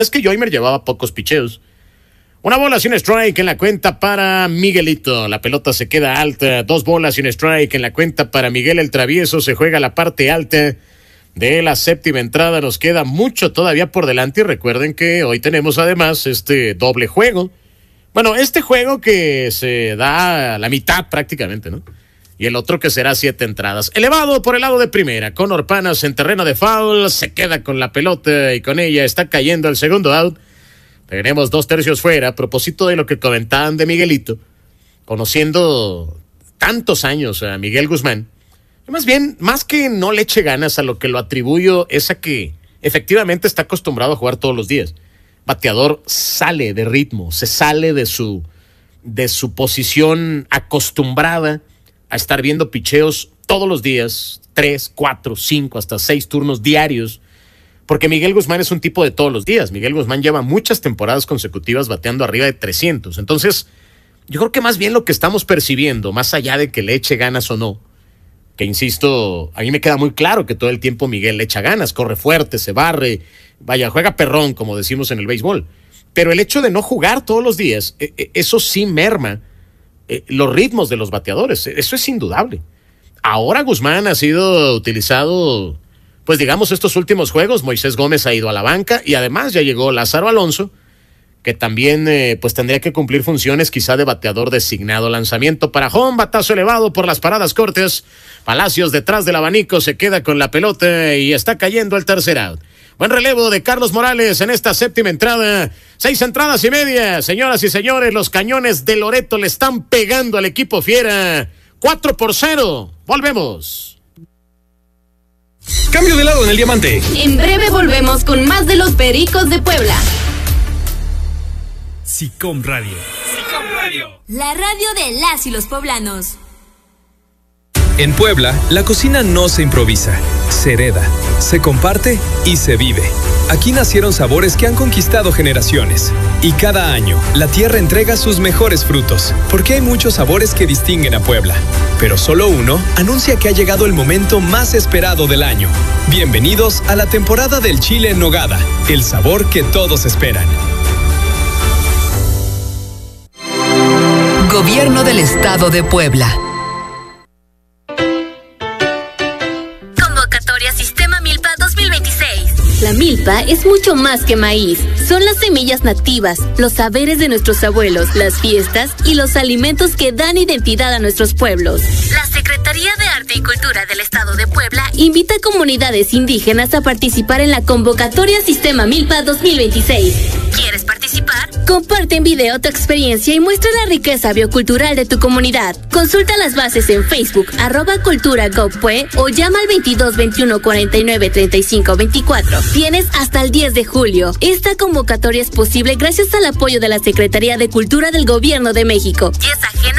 Es que Joymer llevaba pocos picheos. Una bola sin strike en la cuenta para Miguelito. La pelota se queda alta. 2 bolas sin strike en la cuenta para Miguel el Travieso. Se juega la parte alta de la séptima entrada. Nos queda mucho todavía por delante. Y recuerden que hoy tenemos además este doble juego. Bueno, este juego que se da a la mitad prácticamente, ¿no? Y el otro que será 7 entradas. Elevado por el lado de primera. Conor Panas en terreno de foul. Se queda con la pelota y con ella está cayendo el segundo out. Tenemos 2 tercios fuera. A propósito de lo que comentaban de Miguelito, conociendo tantos años a Miguel Guzmán, más bien, más que no le eche ganas, a lo que lo atribuyo es a que efectivamente está acostumbrado a jugar todos los días. Bateador sale de ritmo, se sale de su posición acostumbrada a estar viendo picheos todos los días, 3, 4, 5, hasta 6 turnos diarios, porque Miguel Guzmán es un tipo de todos los días. Miguel Guzmán lleva muchas temporadas consecutivas bateando arriba de 300. Entonces, yo creo que más bien lo que estamos percibiendo, más allá de que le eche ganas o no, que insisto, a mí me queda muy claro que todo el tiempo Miguel le echa ganas, corre fuerte, se barre, vaya, juega perrón, como decimos en el béisbol. Pero el hecho de no jugar todos los días, eso sí merma los ritmos de los bateadores. Eso es indudable. Ahora Guzmán ha sido utilizado, pues digamos, estos últimos juegos. Moisés Gómez ha ido a la banca y además ya llegó Lázaro Alonso, que también pues tendría que cumplir funciones quizá de bateador designado. Lanzamiento para home, batazo elevado por las paradas cortas. Palacios detrás del abanico, se queda con la pelota y está cayendo el tercer out. Buen relevo de Carlos Morales en esta séptima entrada. 6 entradas y media. Señoras y señores, los Cañones de Loreto le están pegando al equipo fiera. 4-0. Volvemos. Cambio de lado en el diamante. En breve volvemos con más de los Pericos de Puebla. SICOM Radio. SICOM Radio. La radio de las y los poblanos. En Puebla, la cocina no se improvisa, se hereda, se comparte y se vive. Aquí nacieron sabores que han conquistado generaciones. Y cada año, la tierra entrega sus mejores frutos, porque hay muchos sabores que distinguen a Puebla. Pero solo uno anuncia que ha llegado el momento más esperado del año. Bienvenidos a la temporada del chile en nogada, el sabor que todos esperan. Gobierno del Estado de Puebla. Convocatoria Sistema Milpa 2026. La milpa es mucho más que maíz. Son las semillas nativas, los saberes de nuestros abuelos, las fiestas y los alimentos que dan identidad a nuestros pueblos. La Secretaría de Arte y Cultura del Estado de Puebla invita a comunidades indígenas a participar en la convocatoria Sistema Milpa 2026. ¿Quieres participar? Comparte en video tu experiencia y muestra la riqueza biocultural de tu comunidad. Consulta las bases en Facebook, @cultura.gov.pue o llama al 22 21 49 35 24. Tienes hasta el 10 de julio. Esta convocatoria es posible gracias al apoyo de la Secretaría de Cultura del Gobierno de México y es ajena